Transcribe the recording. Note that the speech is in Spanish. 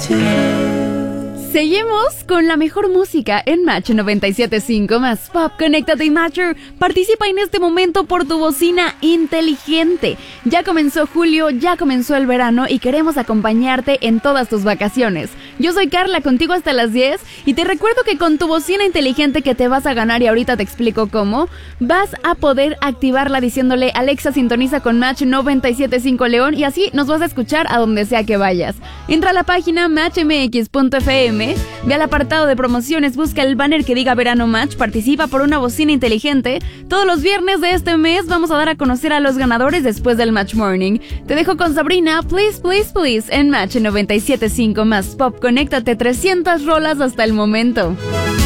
Seguimos con la mejor música en Match 97.5 más Pop. Conéctate y Matcher. Participa en este momento por tu bocina inteligente. Ya comenzó julio, ya comenzó el verano y queremos acompañarte en todas tus vacaciones. Yo soy Carla, contigo hasta las 10 y te recuerdo que con tu bocina inteligente que te vas a ganar, y ahorita te explico cómo, vas a poder activarla diciéndole: Alexa, sintoniza con Match 97.5 León, y así nos vas a escuchar a donde sea que vayas. Entra a la página matchmx.fm, ve al apartado de promociones, busca el banner que diga Verano Match, participa por una bocina inteligente. Todos los viernes de este mes vamos a dar a conocer a los ganadores después del Match Morning. Te dejo con Sabrina, Please, Please, Please, en Match 97.5 más Pop. Conéctate, 300 rolas hasta el momento.